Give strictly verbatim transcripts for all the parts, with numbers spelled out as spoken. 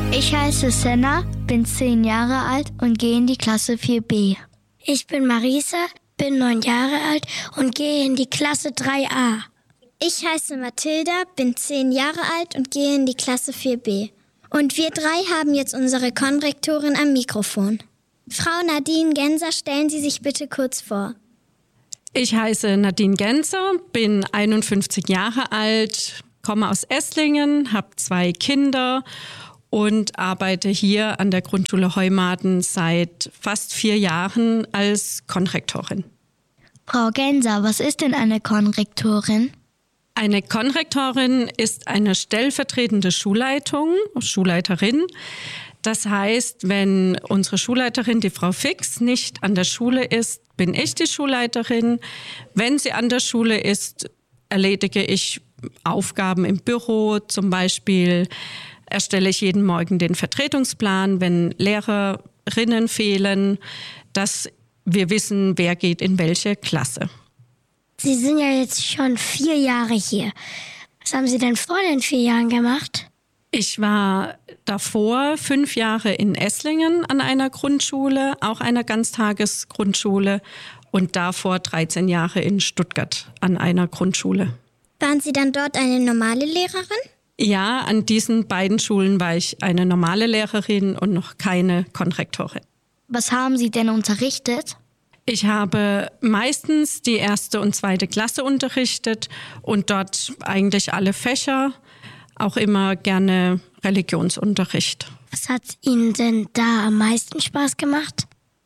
Ich heiße Senna, bin zehn Jahre alt und gehe in die Klasse vier B. Ich bin Marisa, bin neun Jahre alt und gehe in die Klasse drei A. Ich heiße Mathilda, bin zehn Jahre alt und gehe in die Klasse vier B. Und wir drei haben jetzt unsere Konrektorin am Mikrofon. Frau Nadine Genser, stellen Sie sich bitte kurz vor. Ich heiße Nadine Genser, bin einundfünfzig Jahre alt, komme aus Esslingen, habe zwei Kinder und arbeite hier an der Grundschule Heumaden seit fast vier Jahren als Konrektorin. Frau Genser, was ist denn eine Konrektorin? Eine Konrektorin ist eine stellvertretende Schulleitung, Schulleiterin. Das heißt, wenn unsere Schulleiterin, die Frau Fix, nicht an der Schule ist, bin ich die Schulleiterin. Wenn sie an der Schule ist, erledige ich Aufgaben im Büro, zum Beispiel erstelle ich jeden Morgen den Vertretungsplan, wenn Lehrerinnen fehlen, dass wir wissen, wer geht in welche Klasse. Sie sind ja jetzt schon vier Jahre hier. Was haben Sie denn vor den vier Jahren gemacht? Ich war davor fünf Jahre in Esslingen an einer Grundschule, auch einer Ganztagesgrundschule, und davor dreizehn Jahre in Stuttgart an einer Grundschule. Waren Sie dann dort eine normale Lehrerin? Ja, an diesen beiden Schulen war ich eine normale Lehrerin und noch keine Konrektorin. Was haben Sie denn unterrichtet? Ich habe meistens die erste und zweite Klasse unterrichtet und dort eigentlich alle Fächer, auch immer gerne Religionsunterricht. Was hat Ihnen denn da am meisten Spaß gemacht?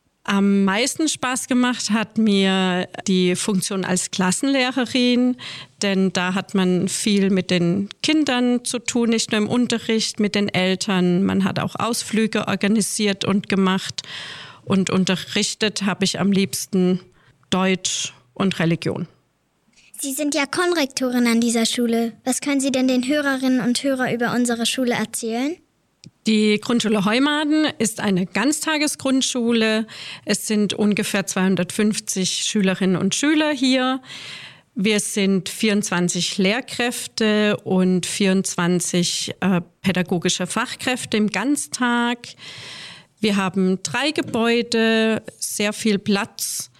Am meisten Spaß gemacht hat mir die Funktion als Klassenlehrerin, denn da hat man viel mit den Kindern zu tun, nicht nur im Unterricht, mit den Eltern. Man hat auch Ausflüge organisiert und gemacht, und unterrichtet habe ich am liebsten Deutsch und Religion. Sie sind ja Konrektorin an dieser Schule. Was können Sie denn den Hörerinnen und Hörern über unsere Schule erzählen? Die Grundschule Heumaden ist eine Ganztagesgrundschule. Es sind ungefähr zweihundertfünfzig Schülerinnen und Schüler hier. Wir sind vierundzwanzig Lehrkräfte und vierundzwanzig äh, pädagogische Fachkräfte im Ganztag. Wir haben drei Gebäude, sehr viel Platz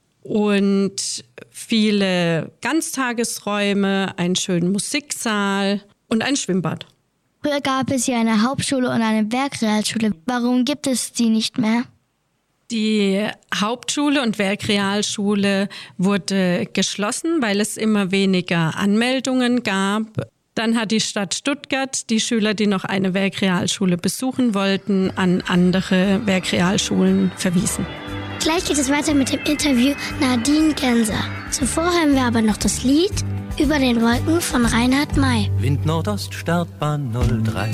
und viele Ganztagesräume, einen schönen Musiksaal und ein Schwimmbad. Früher gab es hier eine Hauptschule und eine Werkrealschule. Warum gibt es die nicht mehr? Die Hauptschule und Werkrealschule wurde geschlossen, weil es immer weniger Anmeldungen gab. Dann hat die Stadt Stuttgart die Schüler, die noch eine Werkrealschule besuchen wollten, an andere Werkrealschulen verwiesen. Gleich geht es weiter mit dem Interview Nadine Genser. Zuvor hören wir aber noch das Lied Über den Wolken von Reinhard May. Wind Nordost, Startbahn null drei.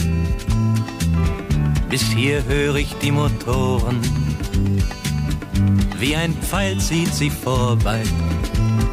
Bis hier höre ich die Motoren. Wie ein Pfeil zieht sie vorbei.